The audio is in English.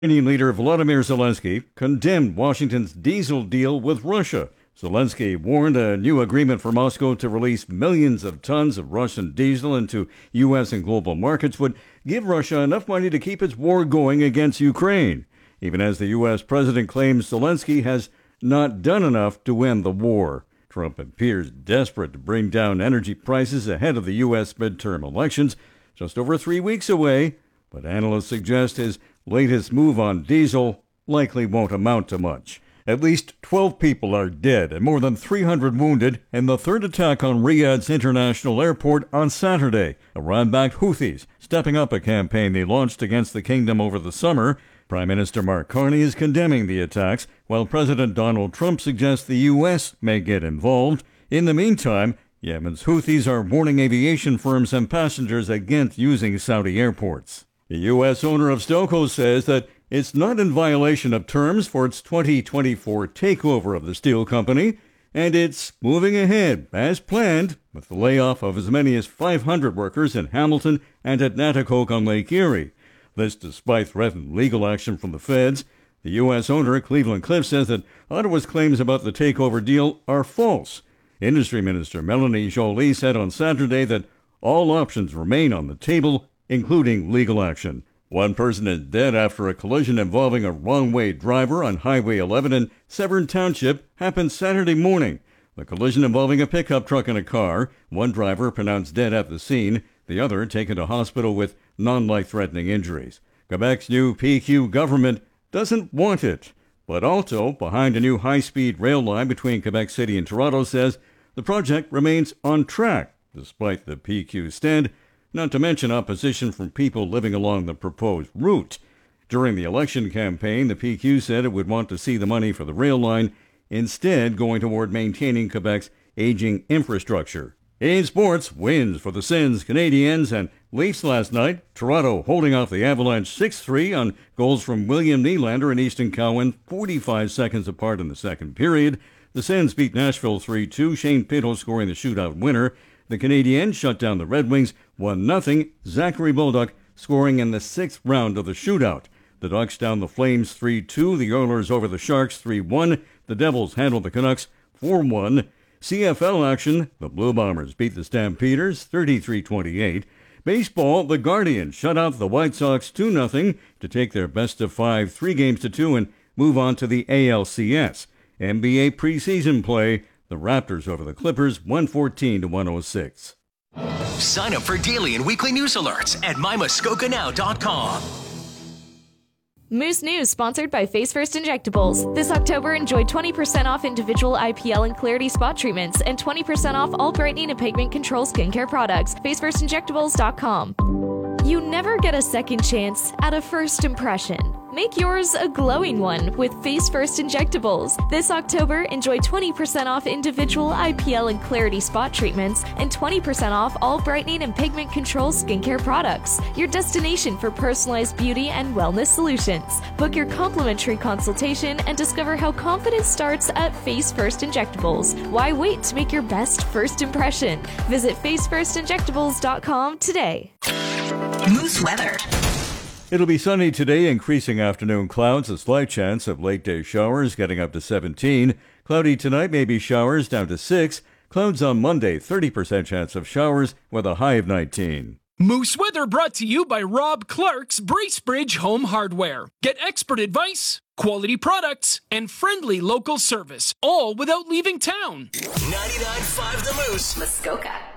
Ukrainian leader Volodymyr Zelensky condemned Washington's diesel deal with Russia. Zelensky warned a new agreement for Moscow to release millions of tons of Russian diesel into U.S. and global markets would give Russia enough money to keep its war going against Ukraine, even as the U.S. president claims Zelensky has not done enough to end the war. Trump appears desperate to bring down energy prices ahead of the U.S. midterm elections, just over 3 weeks away, but analysts suggest his latest move on diesel likely won't amount to much. At least 12 people are dead and more than 300 wounded in the third attack on Riyadh's international airport on Saturday. Iran-backed Houthis stepping up a campaign they launched against the kingdom over the summer. Prime Minister Mark Carney is condemning the attacks, while President Donald Trump suggests the U.S. may get involved. In the meantime, Yemen's Houthis are warning aviation firms and passengers against using Saudi airports. The U.S. owner of Stelco says that it's not in violation of terms for its 2024 takeover of the steel company, and it's moving ahead as planned with the layoff of as many as 500 workers in Hamilton and at Natticoke on Lake Erie. This despite threatened legal action from the feds. The U.S. owner, Cleveland Cliffs, says that Ottawa's claims about the takeover deal are false. Industry Minister Melanie Joly said on Saturday that all options remain on the table, including legal action. One person is dead after a collision involving a wrong-way driver on Highway 11 in Severn Township happened Saturday morning. The collision involving a pickup truck and a car. One driver pronounced dead at the scene, the other taken to hospital with non-life-threatening injuries. Quebec's new PQ government doesn't want it, but Alto, behind a new high-speed rail line between Quebec City and Toronto, says the project remains on track despite the PQ stand, not to mention opposition from people living along the proposed route. During the election campaign, the PQ said it would want to see the money for the rail line instead going toward maintaining Quebec's aging infrastructure. In sports, wins for the Sens, Canadiens, and Leafs last night. Toronto holding off the Avalanche 6-3 on goals from William Nylander and Easton Cowan 45 seconds apart in the second period. The Sens beat Nashville 3-2, Shane Pinto scoring the shootout winner. The Canadiens shut down the Red Wings 1-0, Zachary Bolduc scoring in the sixth round of the shootout. The Ducks down the Flames 3-2, the Oilers over the Sharks 3-1, the Devils handled the Canucks 4-1. CFL action, the Blue Bombers beat the Stampeders 33-28. Baseball, the Guardians shut out the White Sox 2-0 to take their best-of-5 3-2 and move on to the ALCS. NBA preseason play, the Raptors over the Clippers 114-106. Sign up for daily and weekly news alerts at mymuskoganow.com. Moose News, sponsored by Face First Injectables. This October, enjoy 20% off individual IPL and Clarity spot treatments and 20% off all brightening and pigment control skincare products. FaceFirstInjectables.com. You never get a second chance at a first impression. Make yours a glowing one with Face First Injectables. This October, enjoy 20% off individual IPL and Clarity spot treatments and 20% off all brightening and pigment control skincare products. Your destination for personalized beauty and wellness solutions. Book your complimentary consultation and discover how confidence starts at Face First Injectables. Why wait to make your best first impression? Visit FaceFirstInjectables.com today. Moose weather. It'll be sunny today, increasing afternoon clouds, a slight chance of late-day showers getting up to 17. Cloudy tonight, maybe showers down to 6. Clouds on Monday, 30% chance of showers with a high of 19. Moose weather brought to you by Rob Clark's Bracebridge Home Hardware. Get expert advice, quality products, and friendly local service, all without leaving town. 99.5 The Moose. Muskoka.